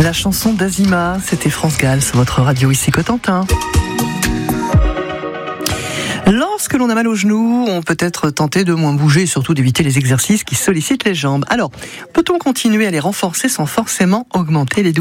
La chanson d'Azima, c'était France Gall sur votre radio ici Cotentin. Lorsque l'on a mal aux genoux, on peut être tenté de moins bouger et surtout d'éviter les exercices qui sollicitent les jambes. Alors, peut-on continuer à les renforcer sans forcément augmenter les douleurs ?